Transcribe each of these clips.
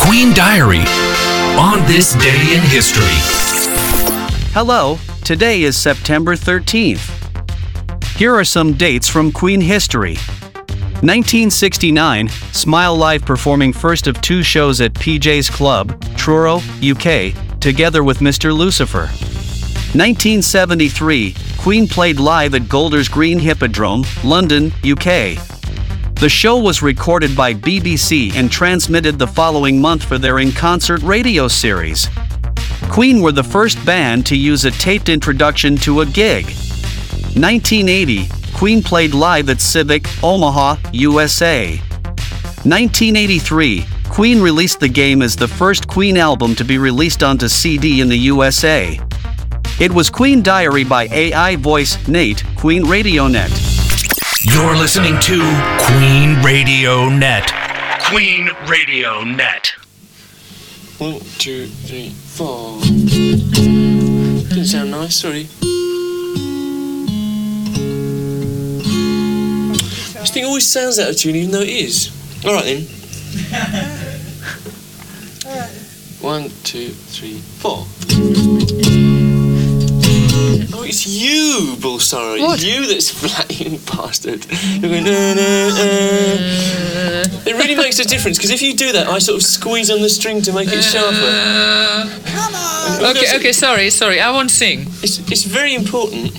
Queen Diary on this day in history. Hello, today is September 13th. Here are some dates from Queen history. 1969, Smile Live performing first of two shows at PJ's Club, Truro, UK, together with Mr. Lucifer. 1973, Queen played live at Golders Green Hippodrome, London, UK. The show was recorded by BBC and transmitted the following month for their in-concert radio series. Queen were the first band to use a taped introduction to a gig. 1980, Queen played live at Civic, Omaha, USA. 1983, Queen released The Game as the first Queen album to be released onto CD in the USA. It was Queen Diary by AI voice Nate, Queen Radio Net. You're listening to Queen Radio Net. Queen Radio Net. 1, 2, 3, 4. Didn't sound nice, sorry. This thing always sounds out of tune even though it is. Alright then. 1, 2, 3, 4. Oh, it's you, Bullstarrow. It's you that's flattening bastard. You're going, It really makes a difference, because if you do that, I sort of squeeze on the string to make it sharper. Come on! Okay, sorry, I won't sing. It's very important.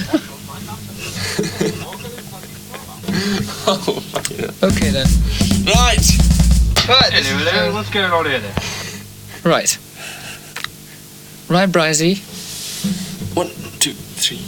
Oh, fucking hell. Okay then. Right! Hello, what's going on here then? Right, Brizzy. 1, 2, 3.